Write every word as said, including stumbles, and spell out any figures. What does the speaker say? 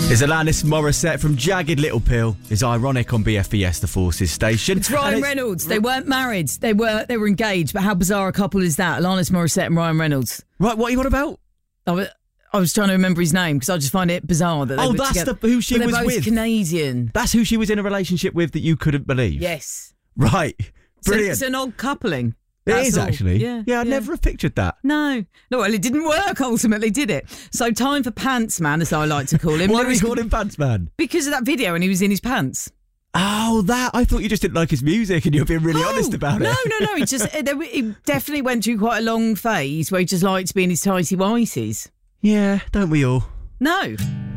Is Alanis Morissette from Jagged Little Pill is ironic on B F B S, the Forces station. It's Ryan it's, Reynolds. They weren't married. They were they were engaged, but how bizarre a couple is that? Alanis Morissette and Ryan Reynolds. Right, what are you on about? I was, I was trying to remember his name because I just find it bizarre that they Oh, were that's together. the, who she but was they're both with. Canadian. That's who she was in a relationship with that you couldn't believe. Yes. Right. Brilliant. So it's an odd coupling. It That's is all. actually. Yeah, yeah I'd yeah. never have pictured that. No. No, well, it didn't work ultimately, did it? So time for Pants Man, as I like to call him. Why do we Lewis- call him Pants Man? Because of that video and he was in his pants. Oh, that. I thought you just didn't like his music and you were being really Oh, honest about no, it. No, no, no. He just he definitely went through quite a long phase where he just liked to be in his tighty whities. Yeah, don't we all? No.